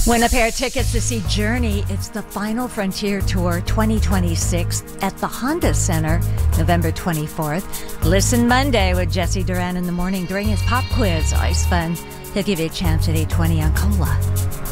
Win a pair of tickets to see Journey. It's the Final Frontier Tour 2026 at the Honda Center, November 24th. Listen Monday with Jesse Duran in the morning during his pop quiz. Always fun. He'll give you a chance at 820 on Cola.